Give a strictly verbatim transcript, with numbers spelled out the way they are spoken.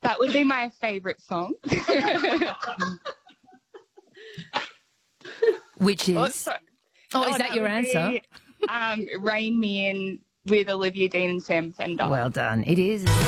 That would be my favourite song. Which Oh, is? sorry. Oh, Oh, is that, that your would answer? be, um, Rain Me In with Olivia Dean and Sam Fender. Well done. It is.